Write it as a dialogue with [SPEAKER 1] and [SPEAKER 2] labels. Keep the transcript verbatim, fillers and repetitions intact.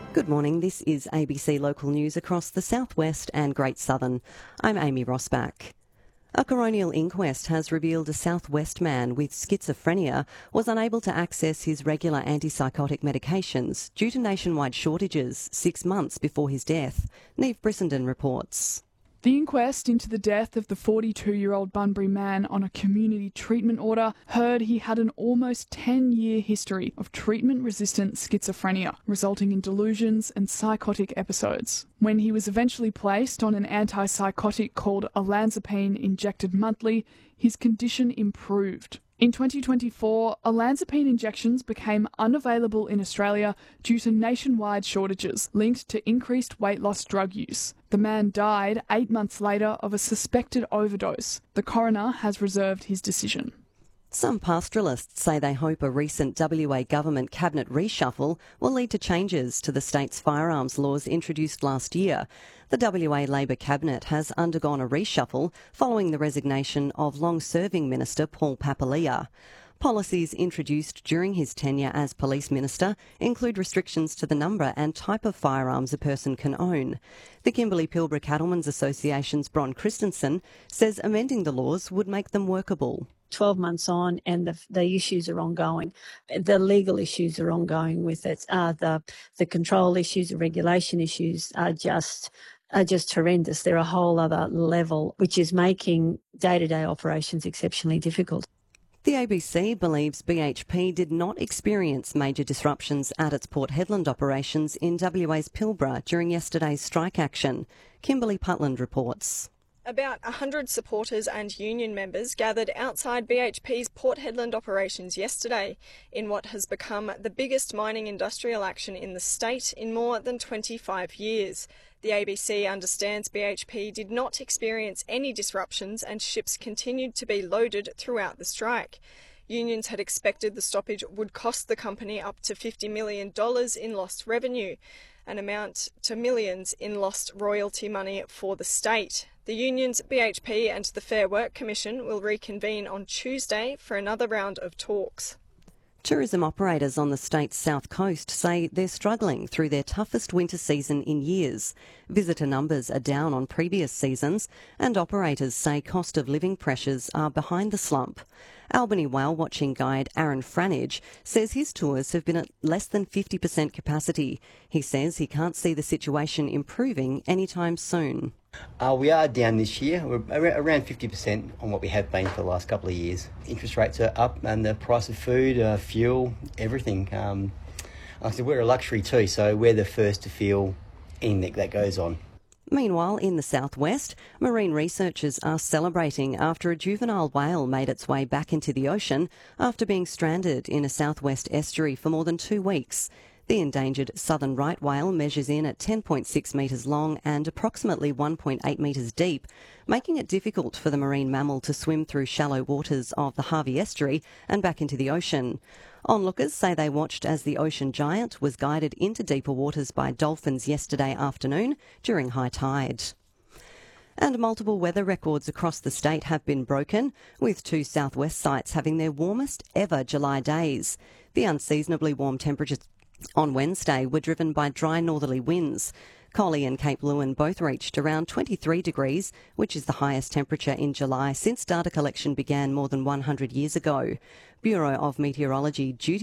[SPEAKER 1] Good morning, this is A B C Local News across the southwest and Great Southern. I'm Amy Rossback. A coronial inquest has revealed a southwest man with schizophrenia was unable to access his regular antipsychotic medications due to nationwide shortages six months before his death. Neve Brissenden reports.
[SPEAKER 2] The inquest into the death of the forty-two-year-old Bunbury man on a community treatment order heard he had an almost ten-year history of treatment-resistant schizophrenia, resulting in delusions and psychotic episodes. When he was eventually placed on an antipsychotic called olanzapine injected monthly, his condition improved. In twenty twenty-four, olanzapine injections became unavailable in Australia due to nationwide shortages linked to increased weight loss drug use. The man died eight months later of a suspected overdose. The coroner has reserved his decision.
[SPEAKER 1] Some pastoralists say they hope a recent W A government cabinet reshuffle will lead to changes to the state's firearms laws introduced last year. The W A Labor cabinet has undergone a reshuffle following the resignation of long-serving Minister Paul Papalia. Policies introduced during his tenure as police minister include restrictions to the number and type of firearms a person can own. The Kimberley Pilbara Cattlemen's Association's Bron Christensen says amending the laws would make them workable.
[SPEAKER 3] twelve months on and the, the issues are ongoing. The legal issues are ongoing with it. Uh, the, the control issues, the regulation issues are just are just horrendous. They're a whole other level, which is making day-to-day operations exceptionally difficult.
[SPEAKER 1] The A B C believes B H P did not experience major disruptions at its Port Hedland operations in W A's Pilbara during yesterday's strike action. Kimberly Putland reports.
[SPEAKER 4] About one hundred supporters and union members gathered outside B H P's Port Hedland operations yesterday in what has become the biggest mining industrial action in the state in more than twenty-five years. The A B C understands B H P did not experience any disruptions and ships continued to be loaded throughout the strike. Unions had expected the stoppage would cost the company up to fifty million dollars in lost revenue, an amount to millions in lost royalty money for the state. The unions, B H P and the Fair Work Commission will reconvene on Tuesday for another round of talks.
[SPEAKER 1] Tourism operators on the state's south coast say they're struggling through their toughest winter season in years. Visitor numbers are down on previous seasons and operators say cost of living pressures are behind the slump. Albany whale watching guide Aaron Franage says his tours have been at less than fifty percent capacity. He says he can't see the situation improving anytime soon.
[SPEAKER 5] Uh, we are down this year. We're around fifty percent on what we have been for the last couple of years. Interest rates are up and the price of food, uh, fuel, everything. Um, like I said, we're a luxury too, so we're the first to feel anything that goes on.
[SPEAKER 1] Meanwhile, in the southwest, marine researchers are celebrating after a juvenile whale made its way back into the ocean after being stranded in a southwest estuary for more than two weeks. The endangered southern right whale measures in at ten point six metres long and approximately one point eight metres deep, making it difficult for the marine mammal to swim through shallow waters of the Harvey Estuary and back into the ocean. Onlookers say they watched as the ocean giant was guided into deeper waters by dolphins yesterday afternoon during high tide. And multiple weather records across the state have been broken, with two southwest sites having their warmest ever July days. The unseasonably warm temperatures on Wednesday were driven by dry northerly winds. Collie and Cape Leeuwin both reached around twenty-three degrees, which is the highest temperature in July since data collection began more than one hundred years ago. Bureau of Meteorology duty